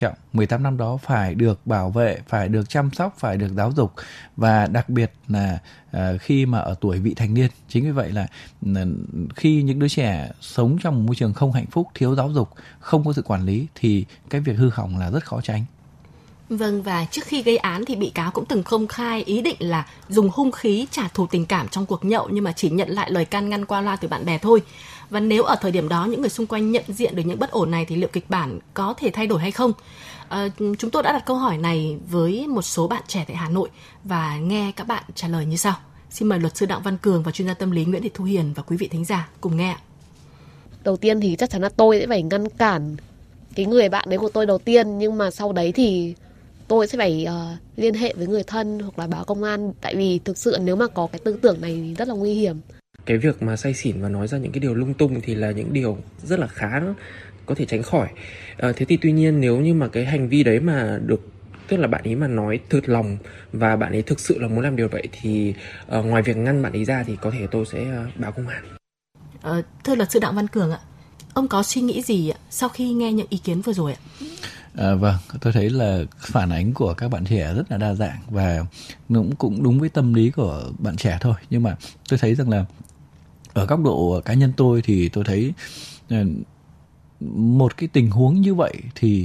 18 năm đó phải được bảo vệ, phải được chăm sóc, phải được giáo dục, và đặc biệt là khi mà ở tuổi vị thành niên. Chính vì vậy là khi những đứa trẻ sống trong một môi trường không hạnh phúc, thiếu giáo dục, không có sự quản lý thì cái việc hư hỏng là rất khó tránh. Vâng, và trước khi gây án thì bị cáo cũng từng công khai ý định là dùng hung khí trả thù tình cảm trong cuộc nhậu, nhưng mà chỉ nhận lại lời can ngăn qua loa từ bạn bè thôi. Và nếu ở thời điểm đó những người xung quanh nhận diện được những bất ổn này thì liệu kịch bản có thể thay đổi hay không? Chúng tôi đã đặt câu hỏi này với một số bạn trẻ tại Hà Nội và nghe các bạn trả lời như sau. Xin mời luật sư Đặng Văn Cường và chuyên gia tâm lý Nguyễn Thị Thu Hiền và quý vị thính giả cùng nghe. Đầu tiên thì chắc chắn là tôi sẽ phải ngăn cản cái người bạn đấy của tôi đầu tiên, nhưng mà sau đấy thì tôi sẽ phải liên hệ với người thân hoặc là báo công an, tại vì thực sự nếu mà có cái tư tưởng này thì rất là nguy hiểm. Cái việc mà say xỉn và nói ra những cái điều lung tung thì là những điều rất là khá có thể tránh khỏi. Thế thì tuy nhiên nếu như mà cái hành vi đấy mà được, tức là bạn ấy mà nói thật lòng và bạn ấy thực sự là muốn làm điều vậy thì ngoài việc ngăn bạn ấy ra thì có thể tôi sẽ báo công an. Thưa luật sư Đặng Văn Cường ạ, ông có suy nghĩ gì ạ sau khi nghe những ý kiến vừa rồi ạ? Vâng, tôi thấy là phản ánh của các bạn trẻ rất là đa dạng và cũng đúng với tâm lý của bạn trẻ thôi. Nhưng mà tôi thấy rằng là ở góc độ cá nhân tôi thì tôi thấy một cái tình huống như vậy thì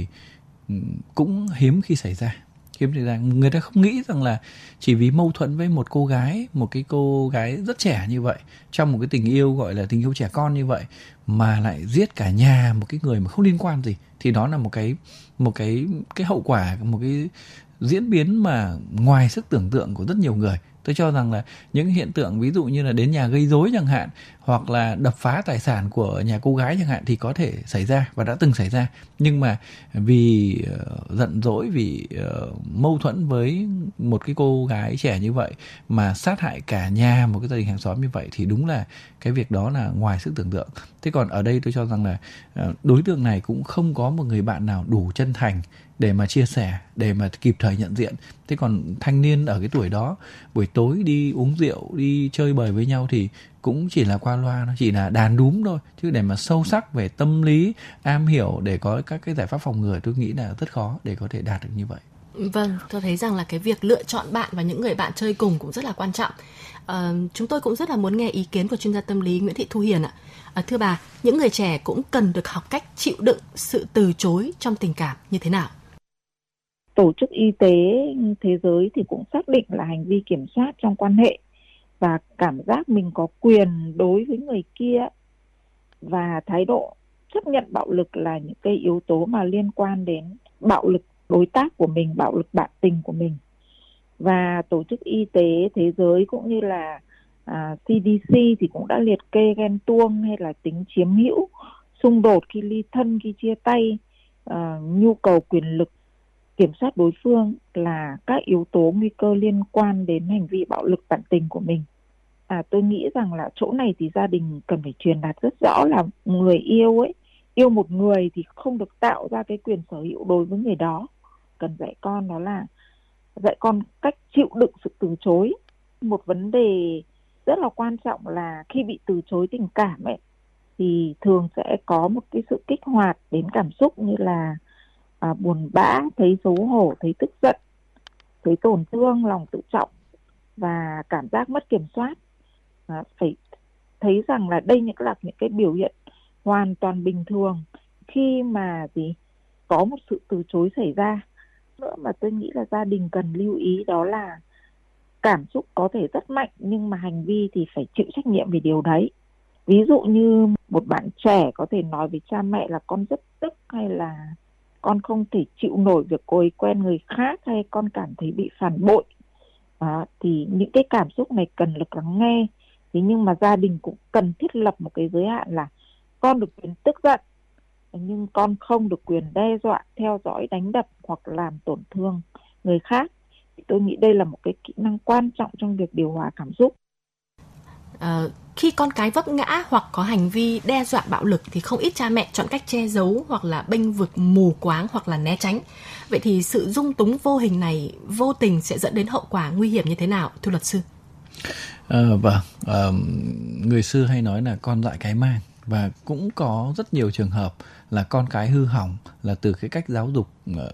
cũng hiếm khi xảy ra. Người ta không nghĩ rằng là chỉ vì mâu thuẫn với một cái cô gái rất trẻ như vậy, trong một cái tình yêu gọi là tình yêu trẻ con như vậy, mà lại giết cả nhà một cái người mà không liên quan gì, thì đó là một cái hậu quả, một cái diễn biến mà ngoài sức tưởng tượng của rất nhiều người. Tôi cho rằng là những hiện tượng ví dụ như là đến nhà gây rối chẳng hạn, hoặc là đập phá tài sản của nhà cô gái chẳng hạn thì có thể xảy ra và đã từng xảy ra. Nhưng mà vì giận dỗi, vì mâu thuẫn với một cái cô gái trẻ như vậy mà sát hại cả nhà một cái gia đình hàng xóm như vậy thì đúng là cái việc đó là ngoài sức tưởng tượng. Thế còn ở đây tôi cho rằng là đối tượng này cũng không có một người bạn nào đủ chân thành để mà chia sẻ, để mà kịp thời nhận diện. Thế còn thanh niên ở cái tuổi đó, buổi tối đi uống rượu, đi chơi bời với nhau thì cũng chỉ là qua loa, nó chỉ là đàn đúm thôi. Chứ để mà sâu sắc về tâm lý, am hiểu để có các cái giải pháp phòng ngừa, tôi nghĩ là rất khó để có thể đạt được như vậy. Vâng, tôi thấy rằng là cái việc lựa chọn bạn và những người bạn chơi cùng cũng rất là quan trọng. Chúng tôi cũng rất là muốn nghe ý kiến của chuyên gia tâm lý Nguyễn Thị Thu Hiền ạ. Thưa bà, những người trẻ cũng cần được học cách chịu đựng sự từ chối trong tình cảm như thế nào? Tổ chức Y tế Thế giới thì cũng xác định là hành vi kiểm soát trong quan hệ và cảm giác mình có quyền đối với người kia và thái độ chấp nhận bạo lực là những cái yếu tố mà liên quan đến bạo lực đối tác của mình, bạo lực bạn tình của mình. Và Tổ chức Y tế Thế giới cũng như là CDC thì cũng đã liệt kê ghen tuông hay là tính chiếm hữu, xung đột khi ly thân, khi chia tay, nhu cầu quyền lực, kiểm soát đối phương là các yếu tố nguy cơ liên quan đến hành vi bạo lực bạn tình của mình. Tôi nghĩ rằng là chỗ này thì gia đình cần phải truyền đạt rất rõ là người yêu một người thì không được tạo ra cái quyền sở hữu đối với người đó. Cần dạy con đó là dạy con cách chịu đựng sự từ chối. Một vấn đề rất là quan trọng là khi bị từ chối tình cảm thì thường sẽ có một cái sự kích hoạt đến cảm xúc như là buồn bã, thấy xấu hổ, thấy tức giận, thấy tổn thương, lòng tự trọng và cảm giác mất kiểm soát. Phải thấy rằng là đây là những cái biểu hiện hoàn toàn bình thường khi mà có một sự từ chối xảy ra. Nữa mà tôi nghĩ là gia đình cần lưu ý đó là cảm xúc có thể rất mạnh nhưng mà hành vi thì phải chịu trách nhiệm về điều đấy. Ví dụ như một bạn trẻ có thể nói với cha mẹ là con rất tức, hay là con không thể chịu nổi việc cô ấy quen người khác, hay con cảm thấy bị phản bội. Thì những cái cảm xúc này cần được lắng nghe. Thế nhưng mà gia đình cũng cần thiết lập một cái giới hạn là con được quyền tức giận, nhưng con không được quyền đe dọa, theo dõi, đánh đập hoặc làm tổn thương người khác. Thì tôi nghĩ đây là một cái kỹ năng quan trọng trong việc điều hòa cảm xúc. Khi con cái vấp ngã hoặc có hành vi đe dọa bạo lực thì không ít cha mẹ chọn cách che giấu hoặc là bênh vực, mù quáng hoặc là né tránh. Vậy thì sự dung túng vô hình này vô tình sẽ dẫn đến hậu quả nguy hiểm như thế nào, thưa luật sư? Người xưa hay nói là con dại cái mang, và cũng có rất nhiều trường hợp là con cái hư hỏng là từ cái cách giáo dục